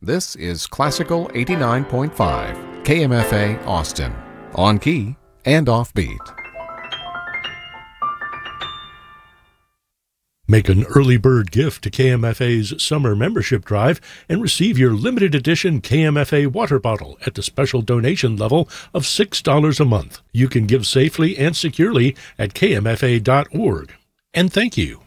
This is Classical 89.5, KMFA Austin, on key and offbeat. Make an early bird gift to KMFA's summer membership drive and receive your limited edition KMFA water bottle at the special donation level of $6 a month. You can give safely and securely at kmfa.org. And thank you.